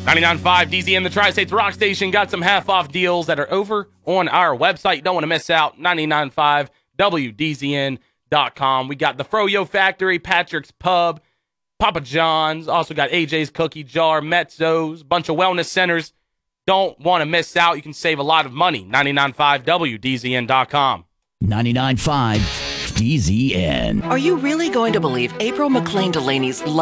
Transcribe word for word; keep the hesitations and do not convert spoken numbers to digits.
ninety-nine point five D Z N, the Tri-States Rock Station, got some half-off deals that are over on our website. You don't want to miss out. ninety-nine point five W D Z N dot com. We got the Froyo Factory, Patrick's Pub, Papa John's. Also got A J's Cookie Jar, Mezzo's, bunch of wellness centers. Don't want to miss out. You can save a lot of money. ninety-nine point five W D Z N dot com. ninety-nine point five D Z N. Are you really going to believe April McLean Delaney's